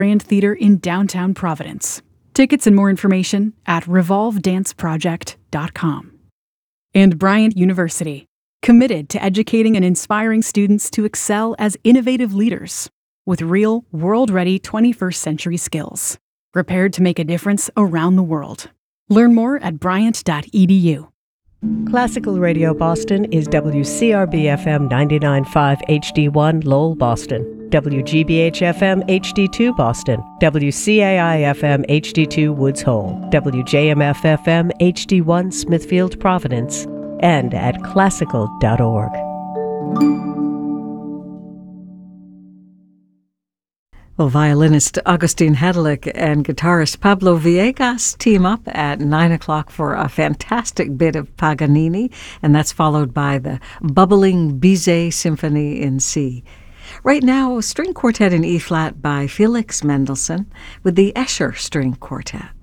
Theater in downtown Providence. Tickets and more information at revolvedanceproject.com. And Bryant University, committed to educating and inspiring students to excel as innovative leaders with real, world-ready 21st century skills, prepared to make a difference around the world. Learn more at bryant.edu. Classical Radio Boston is WCRB-FM 99.5 HD1 Lowell, Boston, WGBH-FM HD2 Boston, WCAI-FM HD2 Woods Hole, WJMF-FM HD1 Smithfield, Providence, and at classical.org. Well, violinist Agustin Hedelick and guitarist Pablo Villegas team up at 9 o'clock for a fantastic bit of Paganini, and that's followed by the bubbling Bizet Symphony in C. Right now, a string quartet in E-flat by Felix Mendelssohn with the Escher String Quartet.